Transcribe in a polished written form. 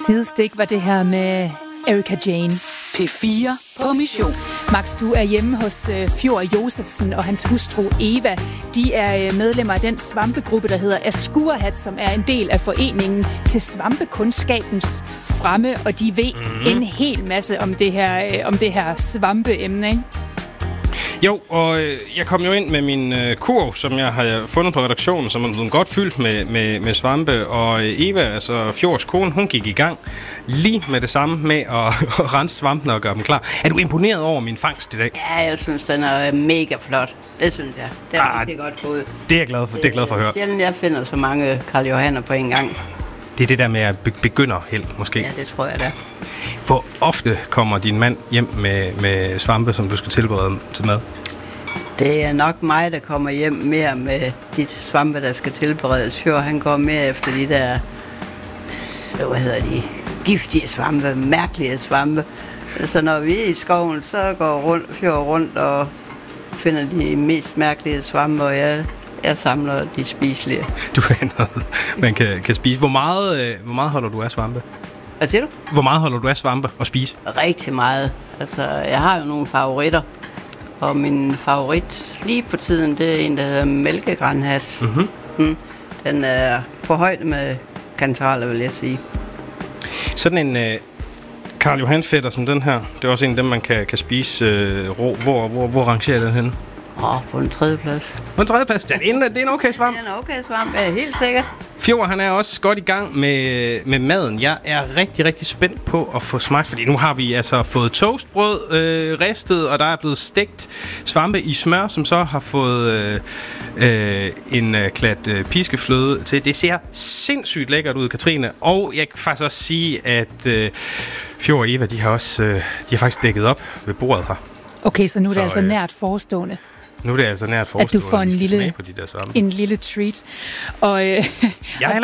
Sidestik var det her med Erika Jane. P4 på mission. Max, du er hjemme hos Fjord Josefsen og hans hustru Eva. De er medlemmer af den svampegruppe, der hedder Askurhat, som er en del af foreningen til Svampekundskabens Fremme, og de ved en hel masse om det her svampeemne, ikke? Jo, og jeg kom jo ind med min kurv, som jeg har fundet på redaktionen, som er blevet godt fyldt med svampe, og Eva, altså Fjords kone, hun gik i gang lige med det samme med at rense svampene og gøre dem klar. Er du imponeret over min fangst i dag? Ja, jeg synes, den er mega flot. Det synes jeg. Det er rigtig godt gået. Det er jeg glad for, det er glad for at høre. Sjældent jeg finder så mange Karl Johanner på en gang. Det er det der med at begynde helt, måske. Ja, det tror jeg da. Hvor ofte kommer din mand hjem med svampe, som du skal tilberede til mad? Det er nok mig, der kommer hjem mere med de svampe, der skal tilberedes. Fjord, han går mere efter de der, giftige svampe, mærkelige svampe. Så når vi er i skoven, så går Fjord rundt og finder de mest mærkelige svampe, og jeg samler de spiselige. Du er noget, man kan spise. Hvor meget holder du af svampe? Hvad siger du? Hvor meget holder du af svampe at spise? Rigtig meget. Altså, jeg har jo nogle favoritter. Og min favorit lige på tiden, det er en, der hedder mælkegranhat. Den er på højde med kantareller, vil jeg sige. Sådan en Karl Johan fætter som den her, det er også en af dem, man kan spise rå. Hvor rangerer den henne? På en 3. plads. På en 3. plads? Det er en okay svamp. Det er en okay svamp, jeg er helt sikker. Fjord, han er også godt i gang med maden. Jeg er rigtig, rigtig spændt på at få smagt, fordi nu har vi altså fået toastbrød ristet, og der er blevet stegt svampe i smør, som så har fået en klat piskefløde til. Det ser sindssygt lækkert ud, Katrine. Og jeg kan faktisk også sige, at Fjord og Eva, de har faktisk dækket op ved bordet her. Okay, så nu er det altså nært forestående. Nu er det altså nært forestående, at du får en lille treat. Og jeg